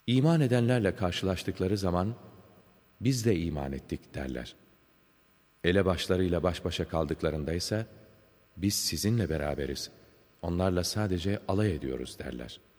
İman edenlerle karşılaştıkları zaman, biz de iman ettik derler. Elebaşlarıyla baş başa kaldıklarında ise, biz sizinle beraberiz, onlarla sadece alay ediyoruz derler.